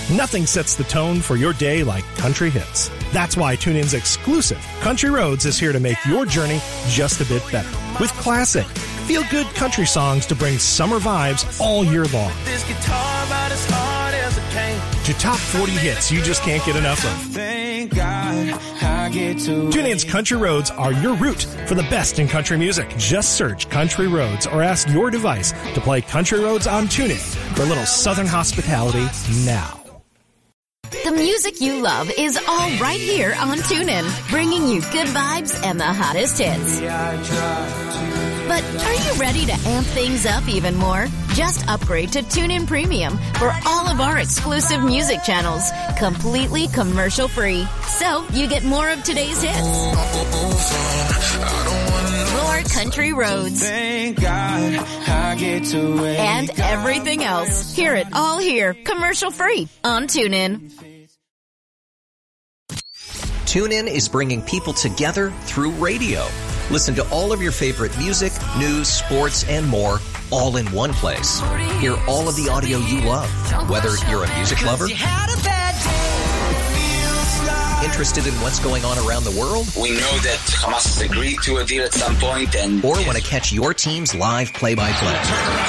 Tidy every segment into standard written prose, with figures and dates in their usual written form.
Nothing sets the tone for your day like country hits. That's why TuneIn's exclusive Country Roads is here to make your journey just a bit better. With classic, feel-good country songs to bring summer vibes all year long. This guitar about as hard as a cane. To top 40 hits you just can't get enough of. Thank God I get to TuneIn's Country Roads are your route for the best in country music. Just search Country Roads or ask your device to play Country Roads on TuneIn for a little southern hospitality now. The music you love is all right here on TuneIn, bringing you good vibes and the hottest hits. But are you ready to amp things up even more? Just upgrade to TuneIn Premium for all of our exclusive music channels, completely commercial-free. So you get more of today's hits. More country roads. Thank God I get to and everything else. Hear it all here, commercial-free on TuneIn. TuneIn is bringing people together through radio. Listen to all of your favorite music, news, sports, and more, all in one place. Hear all of the audio you love, whether you're a music lover, interested in what's going on around the world, we know that Hamas has agreed to a deal at some point, and or want to catch your team's live play-by-play.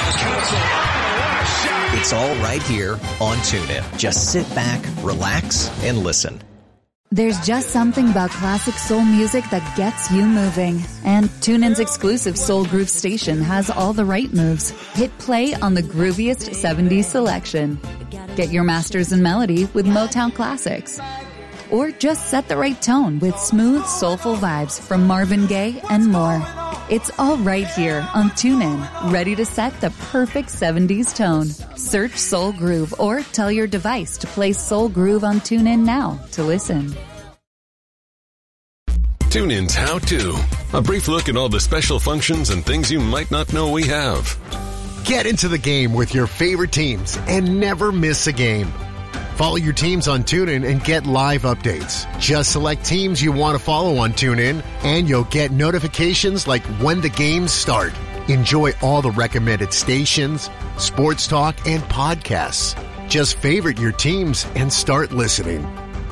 It's all right here on TuneIn. Just sit back, relax, and listen. There's just something about classic soul music that gets you moving. And TuneIn's exclusive Soul Groove station has all the right moves. Hit play on the grooviest 70s selection. Get your masters in melody with Motown classics. Or just set the right tone with smooth, soulful vibes from Marvin Gaye and more. It's all right here on TuneIn, ready to set the perfect 70s tone. Search Soul Groove or tell your device to play Soul Groove on TuneIn now to listen. TuneIn's How To. A brief look at all the special functions and things you might not know we have. Get into the game with your favorite teams and never miss a game. Follow your teams on TuneIn and get live updates. Just select teams you want to follow on TuneIn, and you'll get notifications like when the games start. Enjoy all the recommended stations, sports talk, and podcasts. Just favorite your teams and start listening.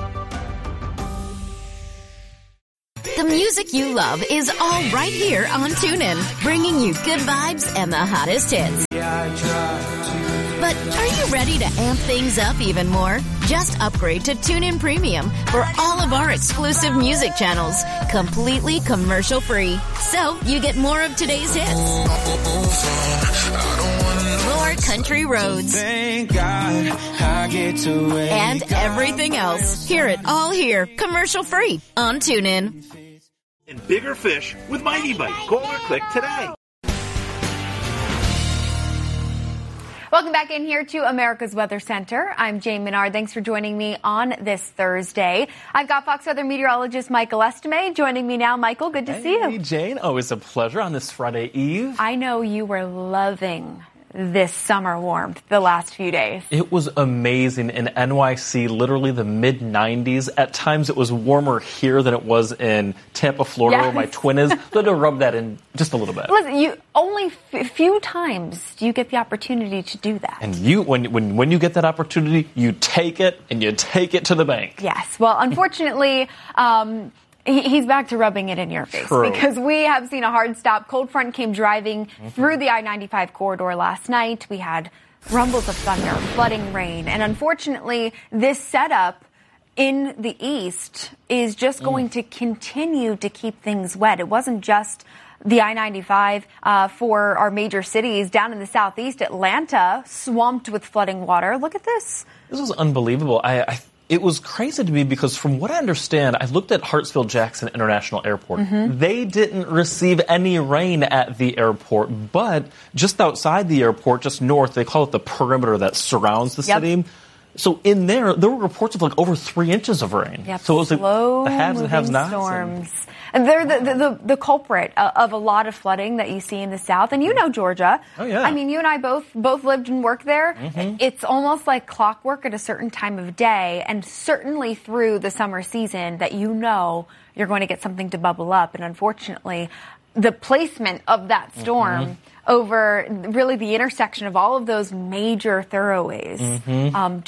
The music you love is all right here on TuneIn, bringing you good vibes and the hottest hits. But are you ready to amp things up even more? Just upgrade to TuneIn Premium for all of our exclusive music channels, completely commercial-free. So you get more of today's hits. More country roads. Thank God I get to and everything else. Hear it all here, commercial-free on TuneIn. And bigger fish with Mighty Bite. Call or click today. Welcome back in here to America's Weather Center. I'm Jane Menard. Thanks for joining me on this Thursday. I've got Fox Weather meteorologist Michael Estime joining me now. Michael, good to see you. Hey, Jane. Always a pleasure on this Friday Eve. I know you were loving this summer warmth the last few days. It was amazing in NYC, literally the mid-90s. At times it was warmer here than it was in Tampa, Florida, where my twin is. So I had to rub that in just a little bit. Listen, you only few times do you get the opportunity to do that. And you, when you get that opportunity, you take it and you take it to the bank. Yes. Well, unfortunately, he's back to rubbing it in your face. True. Because we have seen a hard stop. Cold front came driving through the I-95 corridor last night. We had rumbles of thunder, flooding, rain. And unfortunately, this setup in the east is just going to continue to keep things wet. It wasn't just the I-95 for our major cities. Down in the southeast, Atlanta, swamped with flooding water. Look at this. This was unbelievable. It was crazy to me because from what I understand, I looked at Hartsfield-Jackson International Airport. They didn't receive any rain at the airport, but just outside the airport, just north, they call it the perimeter that surrounds the city. So in there were reports of like over 3 inches of rain. So it was like the haves and have-nots. Storms. And they're the culprit of a lot of flooding that you see in the South. And you know Georgia. Oh, yeah. I mean, you and I both lived and worked there. It's almost like clockwork at a certain time of day, and certainly through the summer season that you know you're going to get something to bubble up. And unfortunately, the placement of that storm over really the intersection of all of those major thoroughways just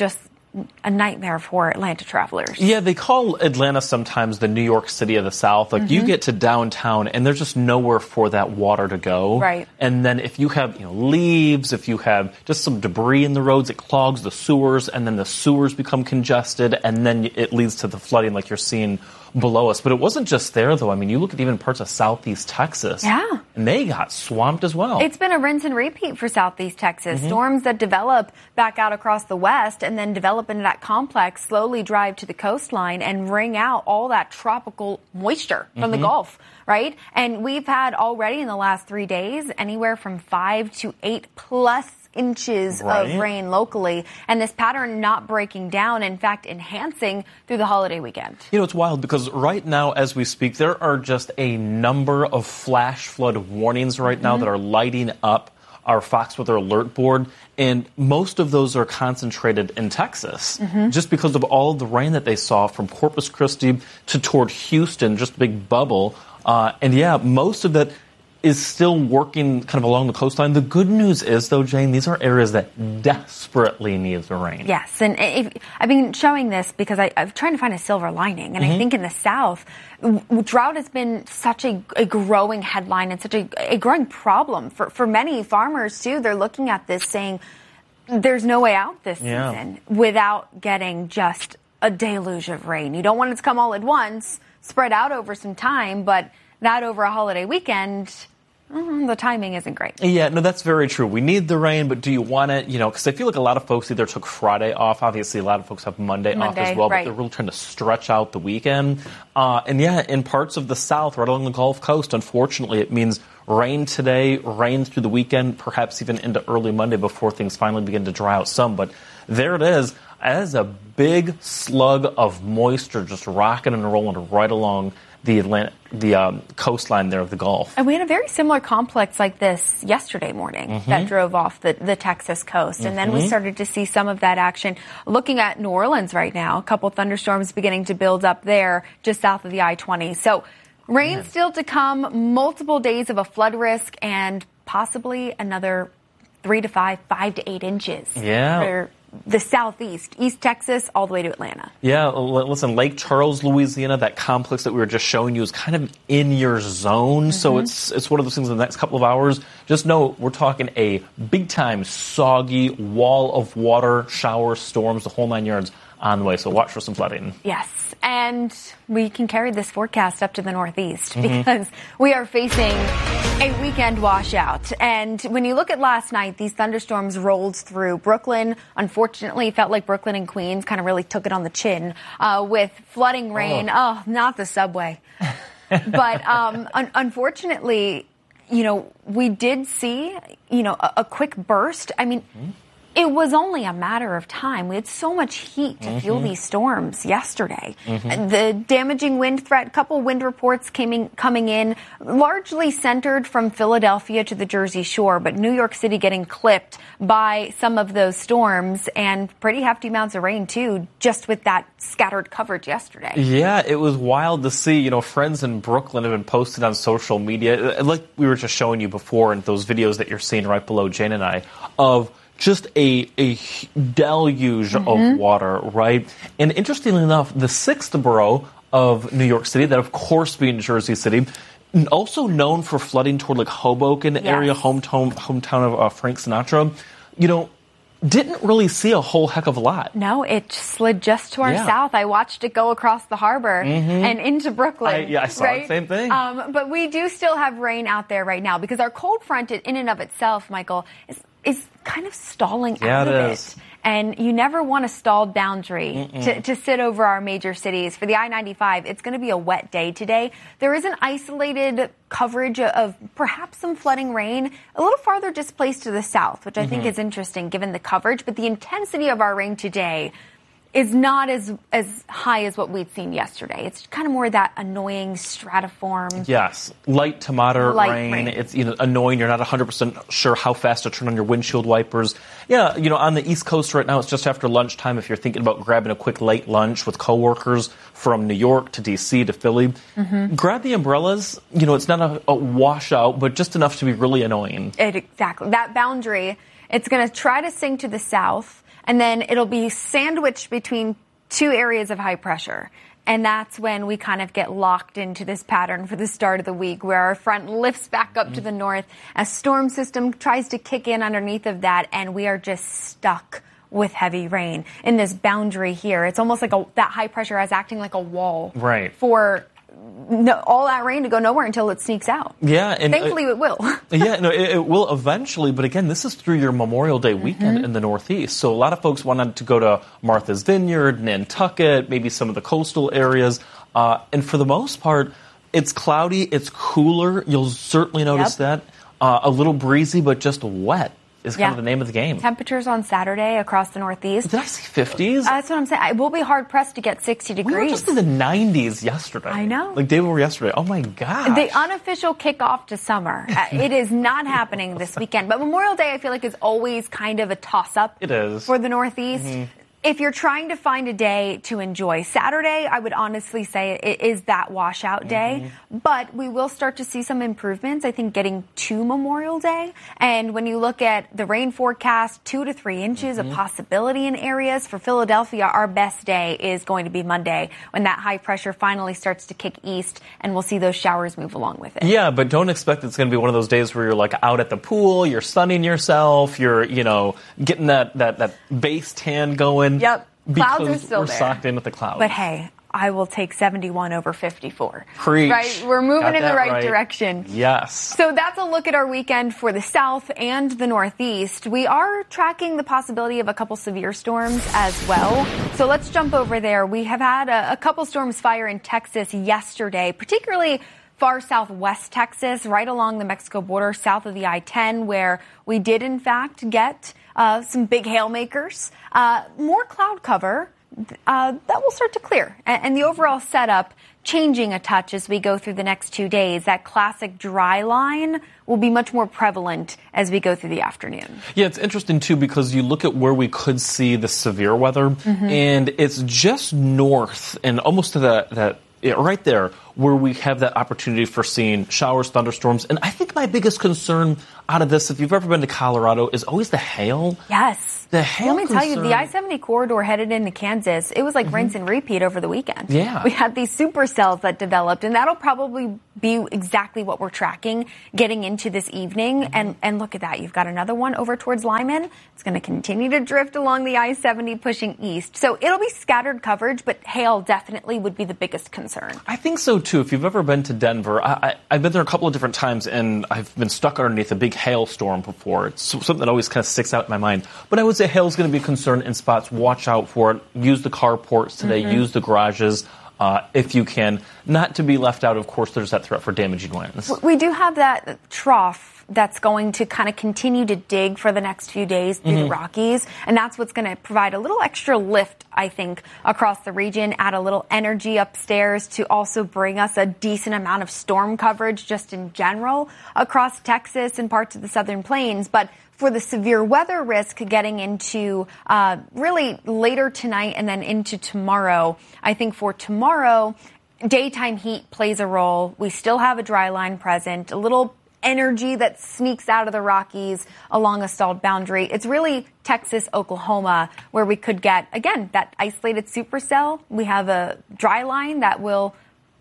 a nightmare for Atlanta travelers. Yeah, they call Atlanta sometimes the New York City of the South. Like, you get to downtown, and there's just nowhere for that water to go. Right. And then if you have, leaves, if you have just some debris in the roads, it clogs the sewers, and then the sewers become congested, and then it leads to the flooding like you're seeing below us. But it wasn't just there, though. I mean, you look at even parts of southeast Texas. Yeah. And they got swamped as well. It's been a rinse and repeat for southeast Texas. Storms that develop back out across the west and then develop into that complex slowly drive to the coastline and wring out all that tropical moisture from the Gulf, right? And we've had already in the last 3 days anywhere from 5 to 8 plus inches of rain locally, and this pattern not breaking down, in fact enhancing through the holiday weekend. It's wild because right now as we speak, there are just a number of flash flood warnings right now that are lighting up our Fox Weather alert board, and most of those are concentrated in Texas just because of all the rain that they saw from Corpus Christi to toward Houston, just a big bubble. And yeah, most of that is still working kind of along the coastline. The good news is, though, Jane, these are areas that desperately need the rain. Yes, and I've been showing this because I'm trying to find a silver lining, and I think in the South, drought has been such a growing headline and such a growing problem for many farmers, too. They're looking at this saying there's no way out this season without getting just a deluge of rain. You don't want it to come all at once, spread out over some time, but that over a holiday weekend, the timing isn't great. Yeah, no, that's very true. We need the rain, but do you want it? Because I feel like a lot of folks either took Friday off. Obviously, a lot of folks have Monday off as well, but they're really trying to stretch out the weekend. And yeah, in parts of the South, right along the Gulf Coast, unfortunately, it means rain today, rain through the weekend, perhaps even into early Monday before things finally begin to dry out some. But there it is. As a big slug of moisture just rocking and rolling right along the coastline there of the Gulf. And we had a very similar complex like this yesterday morning that drove off the Texas coast. And then we started to see some of that action. Looking at New Orleans right now, a couple thunderstorms beginning to build up there just south of the I-20. So rain still to come, multiple days of a flood risk, and possibly another 3 to 5 to 8 inches. Yeah. For the southeast, East Texas, all the way to Atlanta. Yeah, listen, Lake Charles, Louisiana, that complex that we were just showing you is kind of in your zone. So it's one of those things in the next couple of hours. Just know we're talking a big-time soggy wall of water, showers, storms, the whole 9 yards on the way. So watch for some flooding. Yes, and we can carry this forecast up to the northeast because we are facing a weekend washout. And when you look at last night, these thunderstorms rolled through Brooklyn. Unfortunately, it felt like Brooklyn and Queens kind of really took it on the chin with flooding rain. Oh, not the subway. But unfortunately, we did see, a quick burst. I mean, it was only a matter of time. We had so much heat to fuel these storms yesterday. The damaging wind threat, a couple wind reports coming in, largely centered from Philadelphia to the Jersey Shore, but New York City getting clipped by some of those storms, and pretty hefty amounts of rain, too, just with that scattered coverage yesterday. Yeah, it was wild to see. Friends in Brooklyn have been posted on social media, like we were just showing you before in those videos that you're seeing right below Jane and I, of just a deluge of water, right? And interestingly enough, the 6th borough of New York City, that of course being Jersey City, also known for flooding toward like Hoboken area, hometown of Frank Sinatra, didn't really see a whole heck of a lot. No, it slid just to our south. I watched it go across the harbor and into Brooklyn. I saw the same thing. But we do still have rain out there right now because our cold front in and of itself, Michael, is kind of stalling out of it. And you never want a stalled boundary to sit over our major cities. For the I-95, it's going to be a wet day today. There is an isolated coverage of perhaps some flooding rain a little farther displaced to the south, which I think is interesting given the coverage. But the intensity of our rain today is not as high as what we'd seen yesterday. It's kind of more that annoying stratiform. Yes, light to moderate rain. It's annoying. You're not 100% sure how fast to turn on your windshield wipers. Yeah, on the East Coast right now, it's just after lunchtime. If you're thinking about grabbing a quick late lunch with coworkers from New York to D.C. to Philly, grab the umbrellas. It's not a washout, but just enough to be really annoying. Exactly. That boundary, it's going to try to sink to the south. and then it'll be sandwiched between two areas of high pressure. And that's when we kind of get locked into this pattern for the start of the week where our front lifts back up to the north. A storm system tries to kick in underneath of that, and we are just stuck with heavy rain in this boundary here. It's almost like that high pressure is acting like a wall for all that rain to go nowhere until it sneaks out. Yeah, and thankfully it will. It will eventually. But again, this is through your Memorial Day weekend in the Northeast. So a lot of folks wanted to go to Martha's Vineyard, Nantucket, maybe some of the coastal areas. And for the most part, it's cloudy, it's cooler. You'll certainly notice that. A little breezy, but just wet is kind of the name of the game. Temperatures on Saturday across the Northeast. Did I see 50s? That's what I'm saying. It will be hard pressed to get 60 degrees. We were just in the 90s yesterday. I know. Like day before yesterday. Oh my gosh. The unofficial kickoff to summer. It is not happening this weekend. But Memorial Day, I feel like, is always kind of a toss-up. It is. For the Northeast. If you're trying to find a day to enjoy, Saturday, I would honestly say it is that washout day. But we will start to see some improvements, I think, getting to Memorial Day. And when you look at the rain forecast, 2 to 3 inches, a possibility in areas. For Philadelphia, our best day is going to be Monday when that high pressure finally starts to kick east, and we'll see those showers move along with it. Yeah, but don't expect it's going to be one of those days where you're like out at the pool, you're sunning yourself, you're, getting that base tan going. Yep. Clouds are still we're there. Socked in with the clouds. But hey, I will take 71 over 54. Preach. Right? We're moving in the right direction. Yes. So that's a look at our weekend for the South and the Northeast. We are tracking the possibility of a couple severe storms as well. So let's jump over there. We have had a couple storms fire in Texas yesterday, particularly far southwest Texas, right along the Mexico border, south of the I-10, where we did, in fact, get some big hail makers. More cloud cover that will start to clear. And the overall setup changing a touch as we go through the next 2 days. That classic dry line will be much more prevalent as we go through the afternoon. Yeah, it's interesting, too, because you look at where we could see the severe weather, and it's just north and almost to that right there where we have that opportunity for seeing showers, thunderstorms. And I think my biggest concern out of this, if you've ever been to Colorado, is always the hail. Yes. The hail Let me tell you, the I-70 corridor headed into Kansas, it was like rinse and repeat over the weekend. Yeah. We had these supercells that developed, and that'll probably be exactly what we're tracking getting into this evening. And look at that. You've got another one over towards Lyman. It's going to continue to drift along the I-70 pushing east. So it'll be scattered coverage, but hail definitely would be the biggest concern. I think so, too. If you've ever been to Denver, I've been there a couple of different times, and I've been stuck underneath a big hailstorm before. It's something that always kind of sticks out in my mind. But I would say hail is going to be a concern in spots. Watch out for it. Use the carports today. Use the garages if you can. Not to be left out, of course, there's that threat for damaging winds. We do have that trough that's going to kind of continue to dig for the next few days through the Rockies. And that's what's going to provide a little extra lift, I think, across the region, add a little energy upstairs to also bring us a decent amount of storm coverage just in general across Texas and parts of the southern plains. But for the severe weather risk getting into really later tonight and then into tomorrow, I think for tomorrow, daytime heat plays a role. We still have a dry line present, a little energy that sneaks out of the Rockies along a stalled boundary. It's really Texas, Oklahoma, where we could get, again, that isolated supercell. We have a dry line that will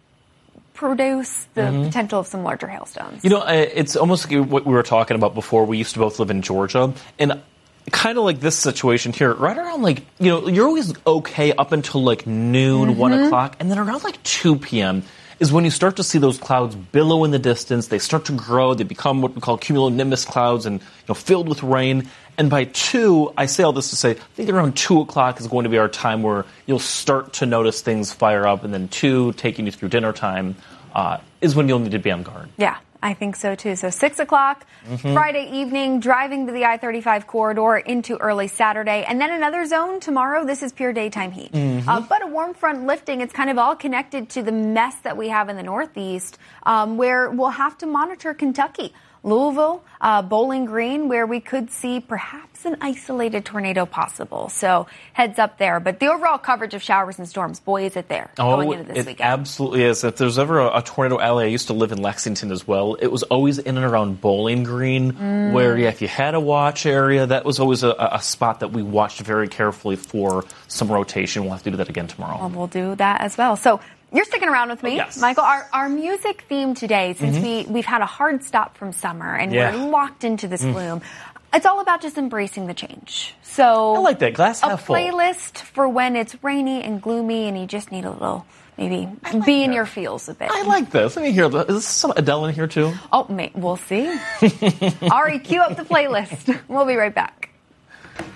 produce the potential of some larger hailstones. It's almost like what we were talking about before. We used to both live in Georgia, and kind of like this situation here, right around you're always okay up until noon, 1 o'clock, and then around 2 p.m. is when you start to see those clouds billow in the distance. They start to grow. They become what we call cumulonimbus clouds and filled with rain. And by 2, I say all this to say, I think around 2 o'clock is going to be our time where you'll start to notice things fire up. And then 2, taking you through dinner time, is when you'll need to be on guard. Yeah, I think so too. So 6 o'clock, Friday evening, driving to the I-35 corridor into early Saturday. And then another zone tomorrow. This is pure daytime heat. But a warm front lifting. It's kind of all connected to the mess that we have in the Northeast, where we'll have to monitor Kentucky Louisville, Bowling Green, where we could see perhaps an isolated tornado possible. So heads up there. But the overall coverage of showers and storms, boy, is it there going into this weekend. Absolutely is. If there's ever a tornado alley, I used to live in Lexington as well. It was always in and around Bowling Green, where if you had a watch area, that was always a spot that we watched very carefully for some rotation. We'll have to do that again tomorrow. Well, we'll do that as well. So you're sticking around with me, yes. Michael. Our music theme today, since we've had a hard stop from summer and we're locked into this gloom, it's all about just embracing the change. So I like that. Glass half full. A playlist for when it's rainy and gloomy and you just need a little, maybe be in your feels a bit. I like this. Let me hear this. Is some Adele in here too? Oh, we'll see. Ari, cue up the playlist. We'll be right back.